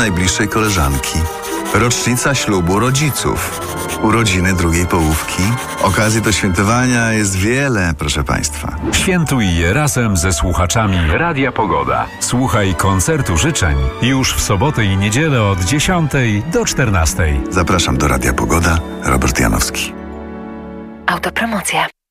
najbliższej koleżanki, rocznica ślubu rodziców, urodziny drugiej połówki. Okazji do świętowania jest wiele, proszę Państwa. Świętuj je razem ze słuchaczami Radia Pogoda. Słuchaj koncertu życzeń już w sobotę i niedzielę od 10 do 14. Zapraszam do Radia Pogoda, Robert Janowski. Autopromocja.